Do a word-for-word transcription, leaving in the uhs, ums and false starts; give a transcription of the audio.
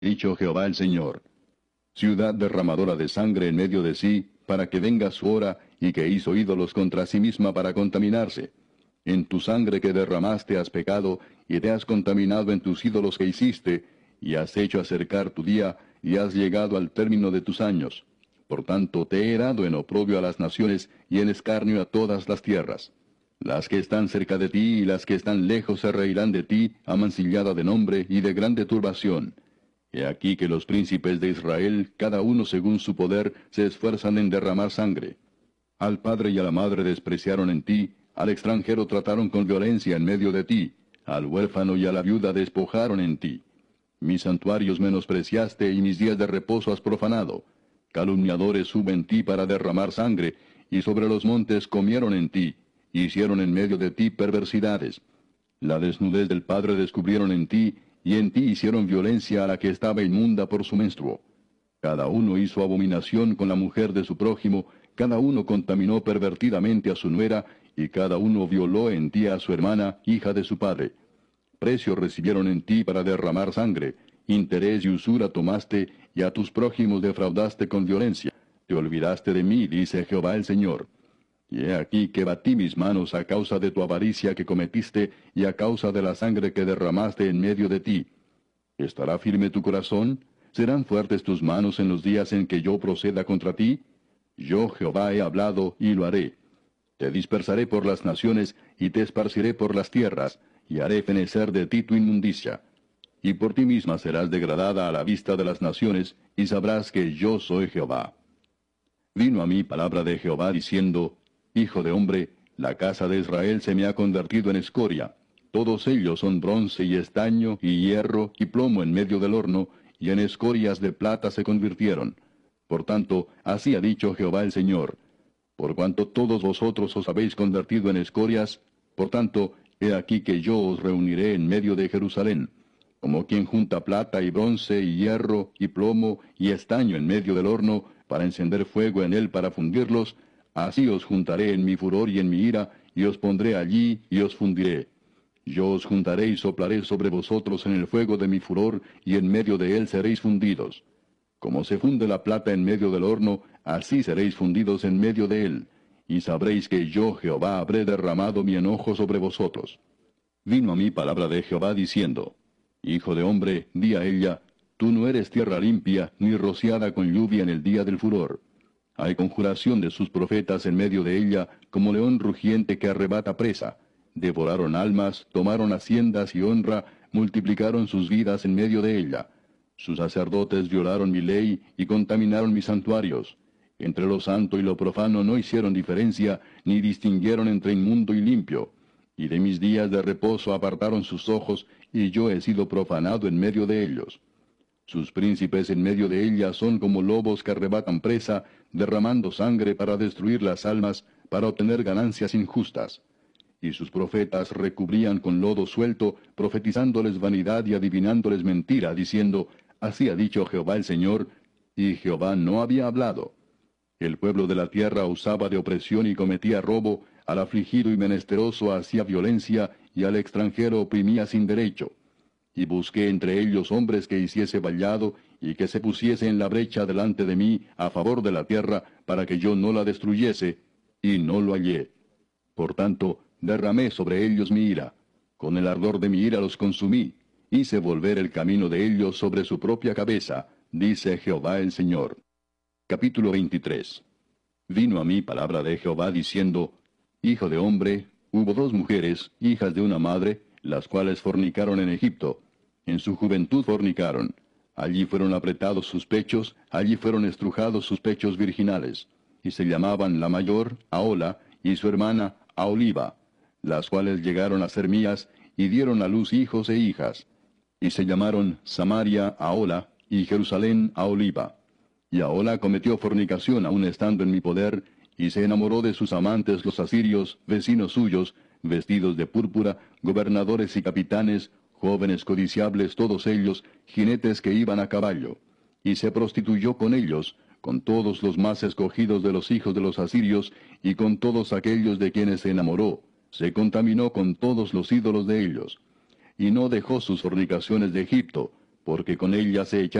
Dicho Jehová el Señor. Ciudad derramadora de sangre en medio de sí, para que venga su hora, y que hizo ídolos contra sí misma para contaminarse. En tu sangre que derramaste has pecado, y te has contaminado en tus ídolos que hiciste, y has hecho acercar tu día, y has llegado al término de tus años. Por tanto te he dado en oprobio a las naciones, y en escarnio a todas las tierras. Las que están cerca de ti y las que están lejos se reirán de ti, amancillada de nombre y de grande turbación. He aquí que los príncipes de Israel, cada uno según su poder, se esfuerzan en derramar sangre. Al padre y a la madre despreciaron en ti, al extranjero trataron con violencia en medio de ti, al huérfano y a la viuda despojaron en ti. Mis santuarios menospreciaste y mis días de reposo has profanado. Calumniadores suben en ti para derramar sangre, y sobre los montes comieron en ti, hicieron en medio de ti perversidades. La desnudez del padre descubrieron en ti, y en ti hicieron violencia a la que estaba inmunda por su menstruo. Cada uno hizo abominación con la mujer de su prójimo, cada uno contaminó pervertidamente a su nuera, y cada uno violó en ti a su hermana, hija de su padre. Precio recibieron en ti para derramar sangre, interés y usura tomaste, y a tus prójimos defraudaste con violencia. Te olvidaste de mí, dice Jehová el Señor. Y he aquí que batí mis manos a causa de tu avaricia que cometiste, y a causa de la sangre que derramaste en medio de ti. ¿Estará firme tu corazón? ¿Serán fuertes tus manos en los días en que yo proceda contra ti? Yo Jehová he hablado, y lo haré. Te dispersaré por las naciones, y te esparciré por las tierras, y haré fenecer de ti tu inmundicia. Y por ti misma serás degradada a la vista de las naciones, y sabrás que yo soy Jehová. Vino a mí palabra de Jehová diciendo, Hijo de hombre, la casa de Israel se me ha convertido en escoria. Todos ellos son bronce y estaño y hierro y plomo en medio del horno, y en escorias de plata se convirtieron. Por tanto, así ha dicho Jehová el Señor. Por cuanto todos vosotros os habéis convertido en escorias, por tanto, he aquí que yo os reuniré en medio de Jerusalén, como quien junta plata y bronce y hierro y plomo y estaño en medio del horno, para encender fuego en él para fundirlos. Así os juntaré en mi furor y en mi ira, y os pondré allí, y os fundiré. Yo os juntaré y soplaré sobre vosotros en el fuego de mi furor, y en medio de él seréis fundidos. Como se funde la plata en medio del horno, así seréis fundidos en medio de él, y sabréis que yo, Jehová, habré derramado mi enojo sobre vosotros. Vino a mí palabra de Jehová diciendo, Hijo de hombre, di a ella, tú no eres tierra limpia, ni rociada con lluvia en el día del furor. Hay conjuración de sus profetas en medio de ella, como león rugiente que arrebata presa. Devoraron almas, tomaron haciendas y honra, multiplicaron sus vidas en medio de ella. Sus sacerdotes violaron mi ley y contaminaron mis santuarios. Entre lo santo y lo profano no hicieron diferencia, ni distinguieron entre inmundo y limpio. Y de mis días de reposo apartaron sus ojos, y yo he sido profanado en medio de ellos. Sus príncipes en medio de ella son como lobos que arrebatan presa, derramando sangre para destruir las almas, para obtener ganancias injustas. Y sus profetas recubrían con lodo suelto, profetizándoles vanidad y adivinándoles mentira, diciendo, Así ha dicho Jehová el Señor, y Jehová no había hablado. El pueblo de la tierra usaba de opresión y cometía robo, al afligido y menesteroso hacía violencia, y al extranjero oprimía sin derecho. Y busqué entre ellos hombres que hiciese vallado, y que se pusiese en la brecha delante de mí, a favor de la tierra, para que yo no la destruyese, y no lo hallé. Por tanto, derramé sobre ellos mi ira. Con el ardor de mi ira los consumí. Hice volver el camino de ellos sobre su propia cabeza, dice Jehová el Señor. Capítulo veintitrés. Vino a mí palabra de Jehová diciendo, Hijo de hombre, hubo dos mujeres, hijas de una madre, las cuales fornicaron en Egipto. En su juventud fornicaron. Allí fueron apretados sus pechos, allí fueron estrujados sus pechos virginales. Y se llamaban la mayor, Ahola, y su hermana, Aholiba, las cuales llegaron a ser mías, y dieron a luz hijos e hijas. Y se llamaron Samaria, Ahola, y Jerusalén, Aholiba. Y Ahola cometió fornicación aun estando en mi poder, y se enamoró de sus amantes los asirios, vecinos suyos, vestidos de púrpura, gobernadores y capitanes, jóvenes codiciables todos ellos, jinetes que iban a caballo. Y se prostituyó con ellos, con todos los más escogidos de los hijos de los asirios, y con todos aquellos de quienes se enamoró. Se contaminó con todos los ídolos de ellos. Y no dejó sus fornicaciones de Egipto, porque con ella se